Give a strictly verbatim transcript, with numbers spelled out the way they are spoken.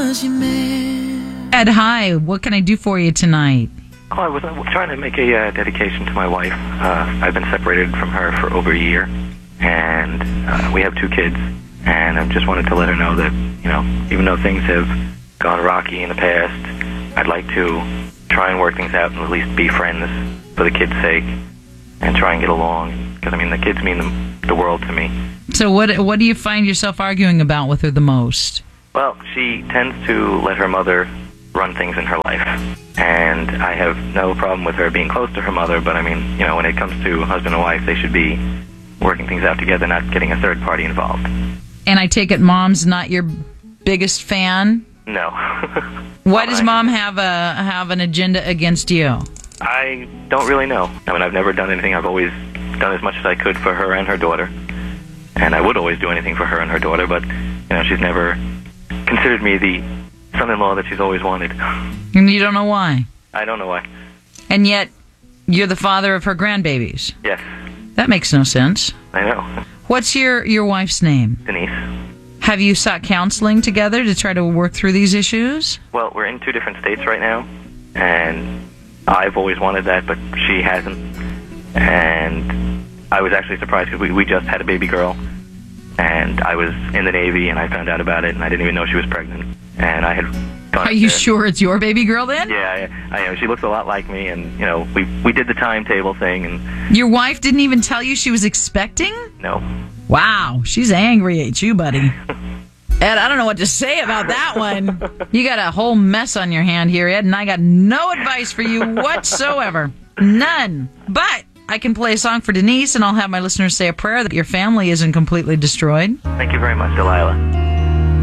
was your man. Ed, hi. What can I do for you tonight? Oh, I was uh, trying to make a uh, dedication to my wife. Uh, I've been separated from her for over a year, and uh, we have two kids. And I just wanted to let her know that, you know, even though things have gone rocky in the past, I'd like to try and work things out and at least be friends for the kids' sake and try and get along. Because, I mean, the kids mean the, the world to me. So what what do you find yourself arguing about with her the most? Well, she tends to let her mother run things in her life. And I have no problem with her being close to her mother, but, I mean, you know, when it comes to husband and wife, they should be working things out together, not getting a third party involved. And I take it Mom's not your biggest fan? No. Why does Mom have a have an agenda against you? I don't really know. I mean, I've never done anything. I've always done as much as I could for her and her daughter. And I would always do anything for her and her daughter, but, you know, she's never considered me the son-in-law that she's always wanted. And you don't know why? I don't know why. And yet, you're the father of her grandbabies. Yes. That makes no sense. I know. What's your, your wife's name? Denise. Have you sought counseling together to try to work through these issues? Well, we're in two different states right now, and I've always wanted that, but she hasn't. And I was actually surprised because we, we just had a baby girl, and I was in the Navy, and I found out about it, and I didn't even know she was pregnant. And I had gone Are you to, sure it's your baby girl then? Yeah, I, I know. She looks a lot like me, and, you know, we we did the timetable thing, and... Your wife didn't even tell you she was expecting? No. Wow, she's angry at you, buddy. Ed, I don't know what to say about that one. You got a whole mess on your hand here, Ed, and I got no advice for you whatsoever. None. But I can play a song for Denise, and I'll have my listeners say a prayer that your family isn't completely destroyed. Thank you very much, Delilah.